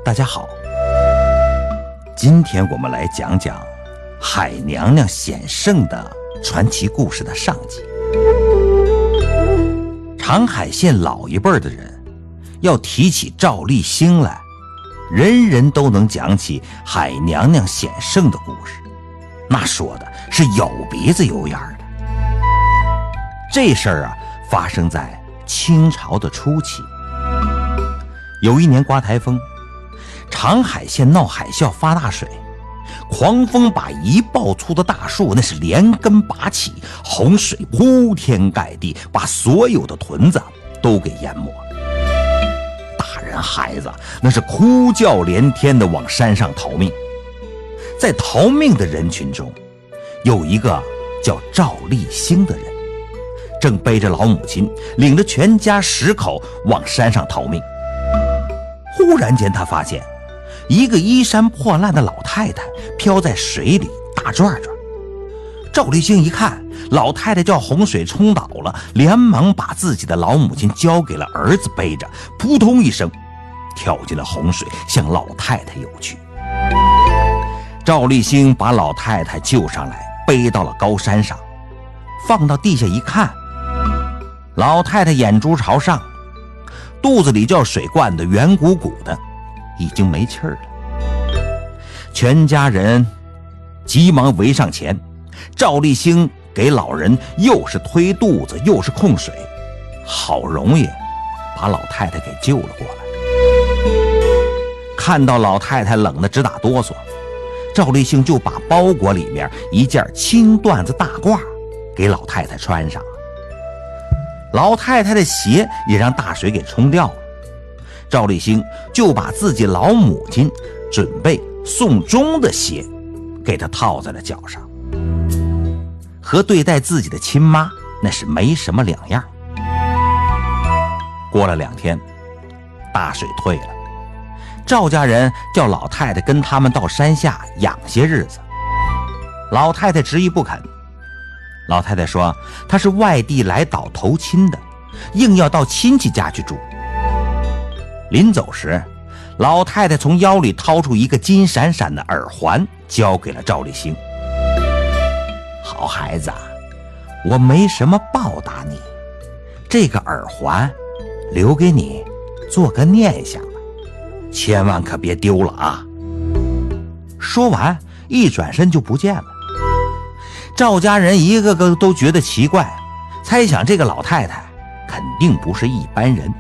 大家好，今天我们来讲讲海娘娘显圣的传奇故事的上集。长海县老一辈的人要提起赵立兴来，人人都能讲起海娘娘显圣的故事，那说的是有鼻子有眼的。这事儿发生在清朝的初期。有一年刮台风，长海县闹海啸发大水，狂风把一抱粗的大树那是连根拔起，洪水铺天盖地，把所有的屯子都给淹没。大人孩子那是哭叫连天的往山上逃命。在逃命的人群中，有一个叫赵立兴的人，正背着老母亲，领着全家10口往山上逃命。忽然间他发现一个衣衫破烂的老太太飘在水里打转转。赵立兴一看老太太叫洪水冲倒了，连忙把自己的老母亲交给了儿子背着，扑通一声跳进了洪水，向老太太游去。赵立兴把老太太救上来，背到了高山上，放到地下一看，老太太眼珠朝上，肚子里叫水灌得圆鼓鼓的，已经没气儿了。全家人急忙围上前，赵立兴给老人又是推肚子又是控水，好容易把老太太给救了过来。看到老太太冷得直打哆嗦，赵立兴就把包裹里面一件青缎子大褂给老太太穿上了。老太太的鞋也让大水给冲掉了，赵立兴就把自己老母亲准备送终的鞋给她套在了脚上，和对待自己的亲妈那是没什么两样。过了2天，大水退了，赵家人叫老太太跟他们到山下养些日子。老太太执意不肯。老太太说她是外地来岛投亲的，硬要到亲戚家去住。临走时，老太太从腰里掏出一个金闪闪的耳环，交给了赵立兴。好孩子，我没什么报答你，这个耳环留给你做个念想吧，千万可别丢了啊。说完一转身就不见了。赵家人一个个都觉得奇怪，猜想这个老太太肯定不是一般人。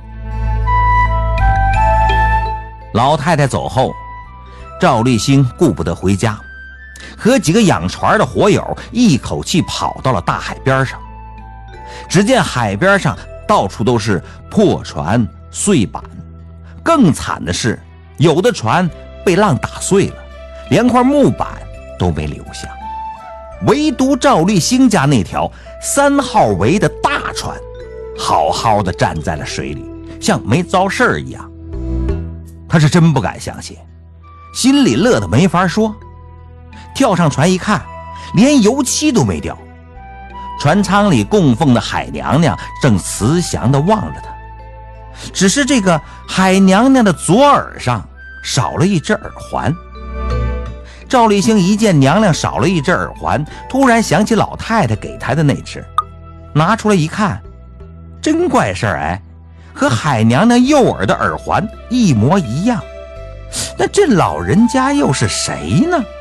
老太太走后，赵立兴顾不得回家，和几个养船的伙友一口气跑到了大海边上。只见海边上到处都是破船碎板，更惨的是有的船被浪打碎了，连块木板都没留下。唯独赵立兴家那条3号桅的大船好好的站在了水里，像没遭事儿一样。他是真不敢相信，心里乐得没法说。跳上船一看，连油漆都没掉。船舱里供奉的海娘娘正慈祥地望着他，只是这个海娘娘的左耳上少了一只耳环。赵立兴一见娘娘少了一只耳环，突然想起老太太给他的那只，拿出来一看，真怪事儿和海娘娘右耳的耳环一模一样。那这老人家又是谁呢？